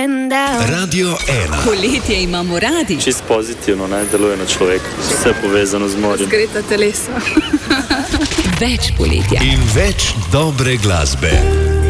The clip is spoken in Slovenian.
and out. Radio 1. Poletje imamo radi. Čist pozitivno, ne, deluje na človeka. Vse povezano z morjem. Zgreta telesa. Več poletja. In več dobre glasbe.